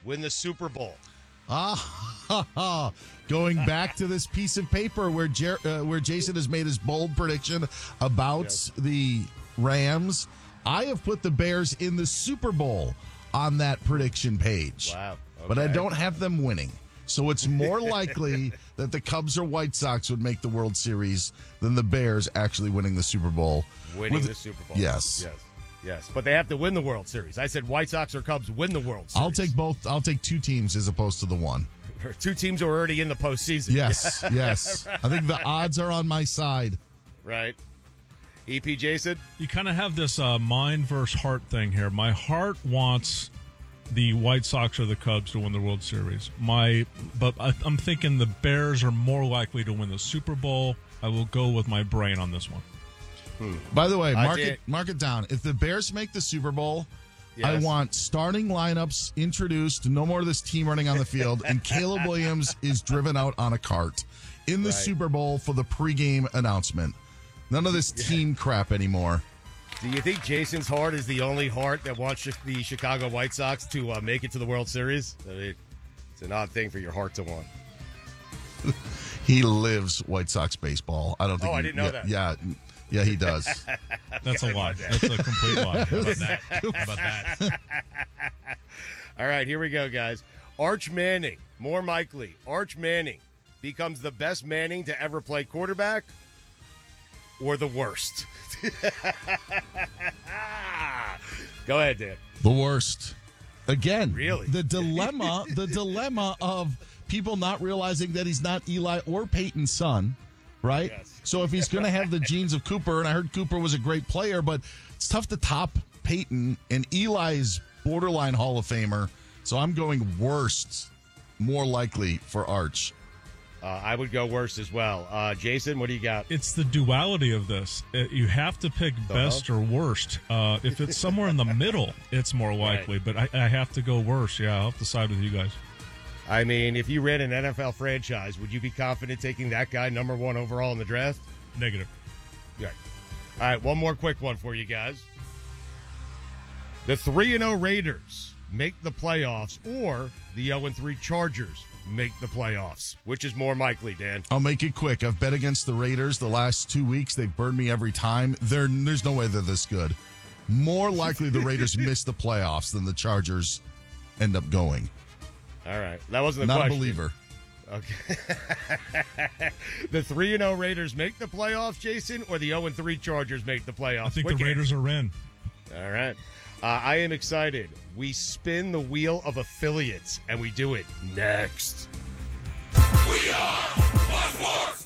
win the Super Bowl? Going back to this piece of paper where Jason has made his bold prediction about the Rams, I have put the Bears in the Super Bowl on that prediction page. Wow. Okay. But I don't have them winning. So it's more likely that the Cubs or White Sox would make the World Series than the Bears actually winning the Super Bowl. Winning the Super Bowl. Yes. Yes. But they have to win the World Series. I said White Sox or Cubs win the World Series. I'll take both. I'll take two teams as opposed to the one. Two teams are already in the postseason. Yes, yes. Right. I think the odds are on my side. Right. EP Jason? You kind of have this mind versus heart thing here. My heart wants the White Sox or the Cubs to win the World Series. But I'm thinking the Bears are more likely to win the Super Bowl. I will go with my brain on this one. By the way, mark it down. If the Bears make the Super Bowl, yes, I want starting lineups introduced, no more of this team running on the field, and Caleb Williams is driven out on a cart in the Super Bowl for the pregame announcement. None of this team crap anymore. Do you think Jason's heart is the only heart that wants the Chicago White Sox to make it to the World Series? I mean, it's an odd thing for your heart to want. He lives White Sox baseball. I don't think. I didn't know that. Yeah, he does. That's a lie. That's a complete lie. How about that? How about that? All right, here we go, guys. Arch Manning, more likely. Arch Manning becomes the best Manning to ever play quarterback, or the worst? Go ahead, Dan. The worst. Again, really? The dilemma of people not realizing that he's not Eli or Peyton's son, right? Yes. So if he's going to have the genes of Cooper, and I heard Cooper was a great player, but it's tough to top Peyton, and Eli's borderline Hall of Famer. So I'm going worst, more likely for Arch. I would go worst as well. Jason, what do you got? It's the duality of this. You have to pick best or worst. If it's somewhere in the middle, it's more likely. Right. But I have to go worst. Yeah, I'll have to side with you guys. I mean, if you ran an NFL franchise, would you be confident taking that guy number one overall in the draft? Negative. Yeah. All right, one more quick one for you guys. The 3-0 Raiders make the playoffs, or the 0-3 Chargers make the playoffs. Which is more likely, Dan? I'll make it quick. I've bet against the Raiders the last 2 weeks. They've burned me every time. There's no way they're this good. More likely the Raiders miss the playoffs than the Chargers end up going. All right. That wasn't the Not question. a believer. Okay. The 3-0 Raiders make the playoffs, Jason, or the 0-3 Chargers make the playoffs? I think the Raiders are in. All right. I am excited. We spin the wheel of affiliates, and we do it next. We are Bloodsport.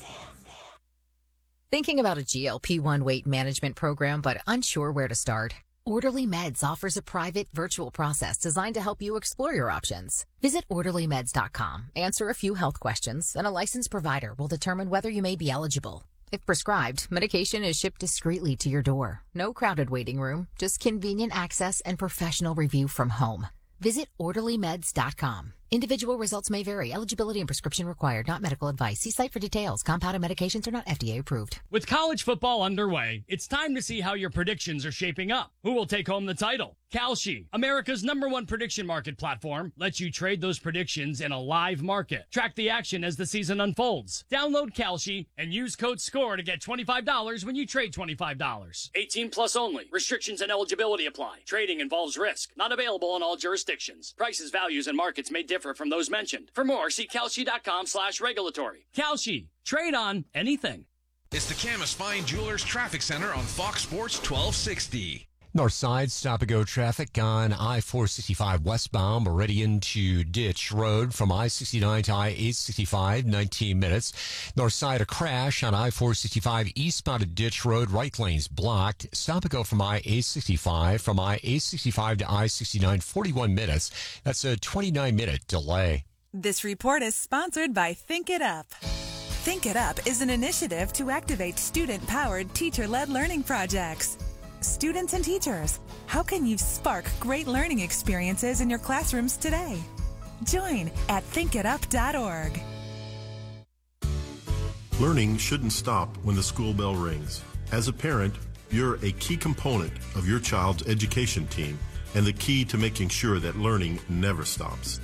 Thinking about a GLP-1 weight management program but unsure where to start? Orderly Meds offers a private virtual process designed to help you explore your options. Visit orderlymeds.com, answer a few health questions, and a licensed provider will determine whether you may be eligible. If prescribed, medication is shipped discreetly to your door. No crowded waiting room, just convenient access and professional review from home. Visit orderlymeds.com. Individual results may vary. Eligibility and prescription required. Not medical advice. See site for details. Compounded medications are not FDA approved. With college football underway, it's time to see how your predictions are shaping up. Who will take home the title? Kalshi, America's #1 prediction market platform, lets you trade those predictions in a live market. Track the action as the season unfolds. Download Kalshi and use code SCORE to get $25 when you trade $25. 18 plus only. Restrictions and eligibility apply. Trading involves risk. Not available in all jurisdictions. Prices, values, and markets may differ from those mentioned. For more, see Kalshi.com/regulatory. Kalshi. Trade on anything. It's the Camas Fine Jewelers Traffic Center on Fox Sports 1260. Northside stop-and-go traffic on I-465 westbound, Meridian to Ditch Road from I-69 to I-865, 19 minutes. Northside, a crash on I-465 eastbound to Ditch Road, right lane's blocked. Stop-and-go from I-865 from I-865 to I-69, 41 minutes. That's a 29-minute delay. This report is sponsored by Think It Up. Think It Up is an initiative to activate student-powered, teacher-led learning projects. Students and teachers, how can you spark great learning experiences in your classrooms today? Join at thinkitup.org. Learning shouldn't stop when the school bell rings. As a parent, you're a key component of your child's education team and the key to making sure that learning never stops.